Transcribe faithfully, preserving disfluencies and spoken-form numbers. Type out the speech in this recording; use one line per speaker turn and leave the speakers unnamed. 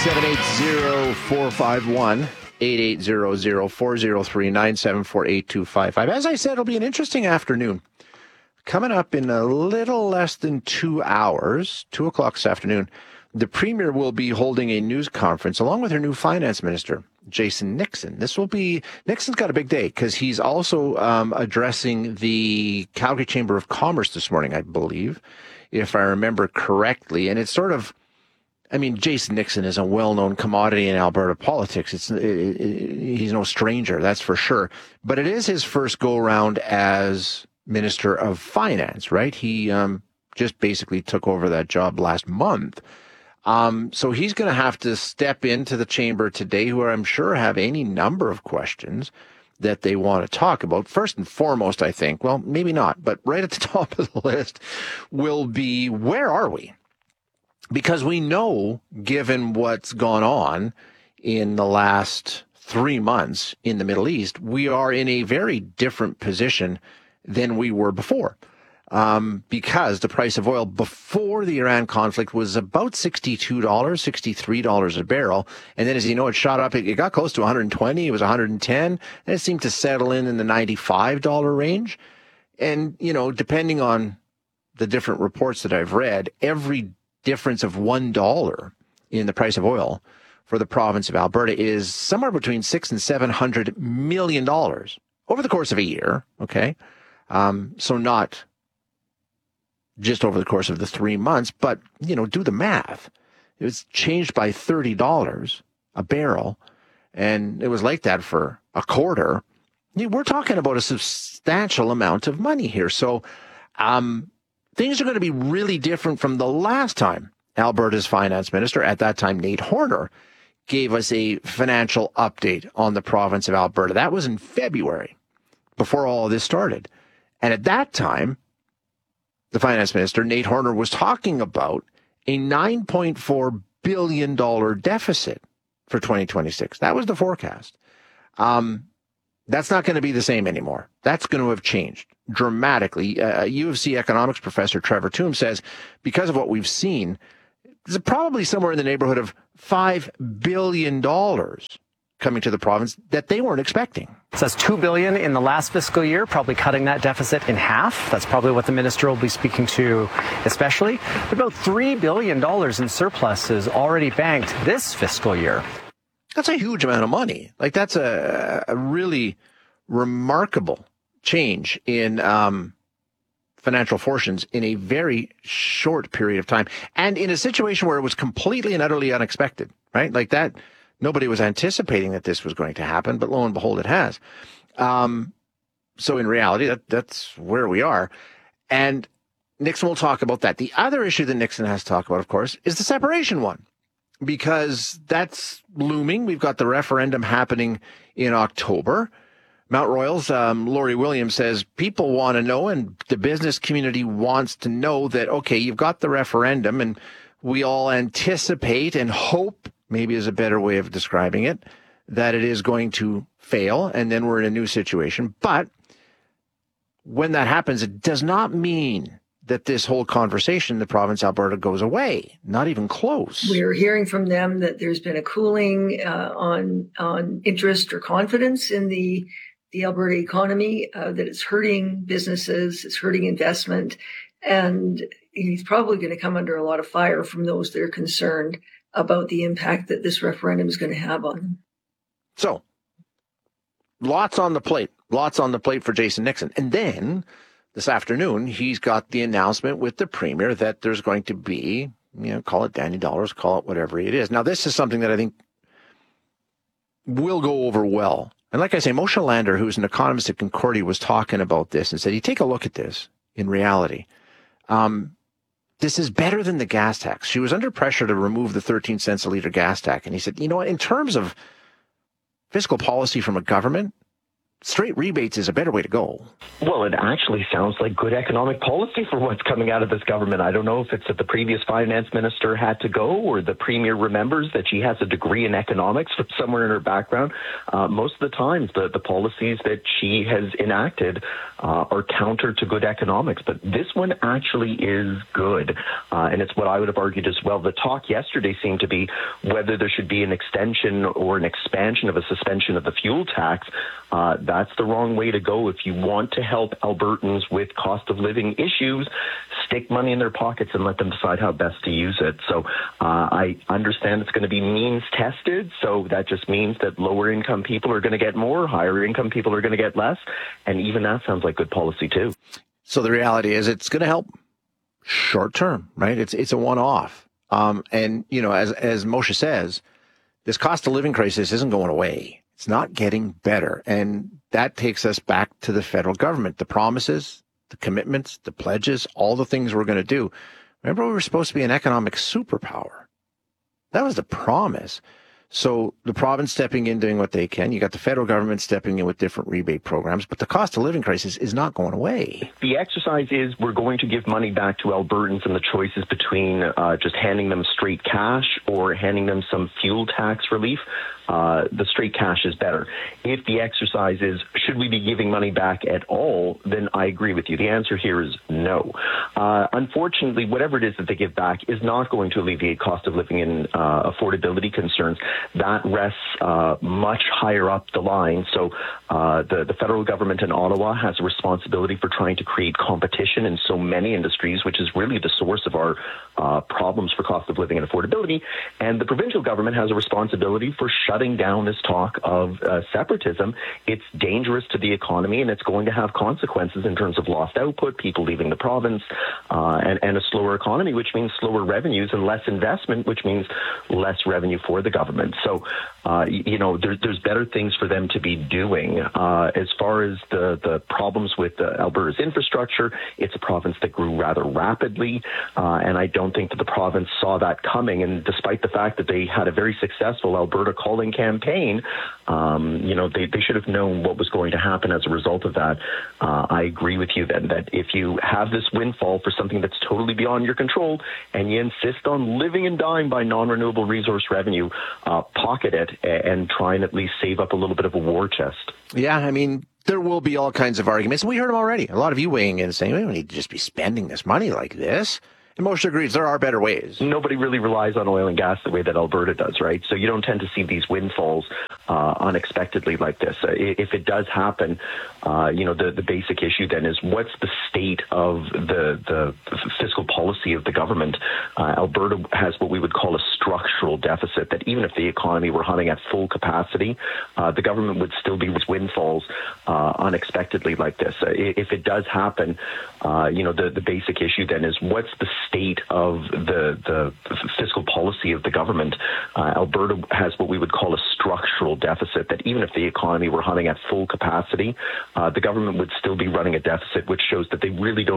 seven eight zero, four five one, eight eight zero zero, four zero three, nine seven four, eight two five five. As I said, it'll be an interesting afternoon. Coming up in a little less than two hours, two o'clock this afternoon, the Premier will be holding a news conference along with her new finance minister, Jason Nixon. This will be, Nixon's got a big day because he's also um, addressing the Calgary Chamber of Commerce this morning, I believe, if I remember correctly. And it's sort of, I mean, Jason Nixon is a well-known commodity in Alberta politics. It's it, it, he's no stranger, that's for sure. But it is his first go-around as Minister of Finance, right? He um, just basically took over that job last month. Um, so he's going to have to step into the chamber today, who I'm sure have any number of questions that they want to talk about. First and foremost, I think, well, maybe not, but right at the top of the list will be, where are we? Because we know, given what's gone on in the last three months in the Middle East, we are in a very different position than we were before. Um, because the price of oil before the Iran conflict was about sixty-two dollars, sixty-three dollars a barrel. And then, as you know, it shot up. It, it got close to one hundred twenty. It was one hundred ten. And it seemed to settle in in the ninety-five dollars range. And, you know, depending on the different reports that I've read, every difference of one dollar in the price of oil for the province of Alberta is somewhere between six and seven hundred million dollars over the course of a year. Okay. Um, so not just over the course of the three months, but, you know, do the math. It was changed by thirty dollars a barrel, and it was like that for a quarter. We're talking about a substantial amount of money here. So um, things are going to be really different from the last time Alberta's finance minister, at that time Nate Horner, gave us a financial update on the province of Alberta. That was in February, before all of this started. And at that time, the finance minister, Nate Horner, was talking about a nine point four billion dollars deficit for twenty twenty-six. That was the forecast. Um, that's not going to be the same anymore. That's going to have changed dramatically. Uh, U of C economics professor Trevor Tombe says, because of what we've seen, there's probably somewhere in the neighborhood of five billion dollars coming to the province that they weren't expecting.
It says two billion dollars in the last fiscal year, probably cutting that deficit in half. That's probably what the minister will be speaking to especially. About three billion dollars in surpluses already banked this fiscal year.
That's a huge amount of money. Like, that's a, a really remarkable change in um, financial fortunes in a very short period of time, and in a situation where it was completely and utterly unexpected, right? Like that. Nobody was anticipating that this was going to happen, but lo and behold, it has. Um, so in reality, that, that's where we are. And Nixon will talk about that. The other issue that Nixon has to talk about, of course, is the separation one, because that's looming. We've got the referendum happening in October. Mount Royal's um, Lori Williams says people want to know, and the business community wants to know that, okay, you've got the referendum, and we all anticipate and hope, maybe is a better way of describing it, that it is going to fail, and then we're in a new situation. But when that happens, it does not mean that this whole conversation in the province of Alberta goes away. Not even close.
We're hearing from them that there's been a cooling uh, on on interest or confidence in the the Alberta economy, uh, that it's hurting businesses, it's hurting investment, and he's probably going to come under a lot of fire from those that are concerned about the impact that this referendum is going to have on them.
So, lots on the plate. Lots on the plate for Jason Nixon. And then, this afternoon, he's got the announcement with the Premier that there's going to be, you know, call it Danny Dollars, call it whatever it is. Now, this is something that I think will go over well. And like I say, Moshe Lander, who's an economist at Concordia, was talking about this and said, you take a look at this in reality. Um, This is better than the gas tax. She was under pressure to remove the thirteen cents a litre gas tax. And he said, you know what, in terms of fiscal policy from a government, straight rebates is a better way to go.
Well, it actually sounds like good economic policy for what's coming out of this government. I don't know if it's that the previous finance minister had to go or the premier remembers that she has a degree in economics from somewhere in her background. Uh, most of the times, the, the policies that she has enacted uh, are counter to good economics. But this one actually is good. Uh, and it's what I would have argued as well. The talk yesterday seemed to be whether there should be an extension or an expansion of a suspension of the fuel tax. Uh, that's the wrong way to go. If you want to help Albertans with cost of living issues, stick money in their pockets and let them decide how best to use it. So uh, I understand it's going to be means tested. So that just means that lower income people are going to get more, higher income people are going to get less. And even that sounds like good policy too.
So the reality is it's going to help short term, right? It's it's a one-off. Um, and, you know, as, as Moshe says, this cost of living crisis isn't going away. It's not getting better. And that takes us back to the federal government, the promises, the commitments, the pledges, all the things we're going to do. Remember, we were supposed to be an economic superpower. That was the promise. So the province stepping in, doing what they can. You got the federal government stepping in with different rebate programs, but the cost of living crisis is not going away.
The exercise is we're going to give money back to Albertans, and the choice is between uh, just handing them straight cash or handing them some fuel tax relief. Uh, the straight cash is better. If the exercise is, should we be giving money back at all, then I agree with you. The answer here is no. Uh, unfortunately, whatever it is that they give back is not going to alleviate cost of living and uh, affordability concerns. That rests uh, much higher up the line. So uh, the, the federal government in Ottawa has a responsibility for trying to create competition in so many industries, which is really the source of our uh, problems for cost of living and affordability. And the provincial government has a responsibility for shutting down this talk of uh, separatism. It's dangerous to the economy, and it's going to have consequences in terms of lost output, people leaving the province, uh, and, and a slower economy, which means slower revenues and less investment, which means less revenue for the government. So, uh, you know, there, there's better things for them to be doing. Uh, as far as the, the problems with uh, Alberta's infrastructure, it's a province that grew rather rapidly, uh, and I don't think that the province saw that coming. And despite the fact that they had a very successful Alberta calling campaign, um, you know, they, they should have known what was going to happen as a result of that. Uh, I agree with you then that if you have this windfall for something that's totally beyond your control and you insist on living and dying by non-renewable resource revenue, uh, pocket it and try and at least save up a little bit of a war chest.
Yeah, I mean, there will be all kinds of arguments. We heard them already. A lot of you weighing in and saying, we don't need to just be spending this money like this. And Moshe agrees there are better ways.
Nobody really relies on oil and gas the way that Alberta does, right? So you don't tend to see these windfalls uh, unexpectedly like this. Uh, if it does happen, uh, you know, the, the basic issue then is what's the state of the, the fiscal policy of the government? Uh, Alberta has what we would call a structural deficit, that even if the economy were humming at full capacity, uh, the government would still be with windfalls uh, unexpectedly like this. Uh, if it does happen, uh, you know, the, the basic issue then is what's the state of the, the fiscal policy of the government? Uh, Alberta has what we would call a structural deficit, that even if the economy were humming at full capacity, uh, the government would still be running a deficit, which shows that they really don't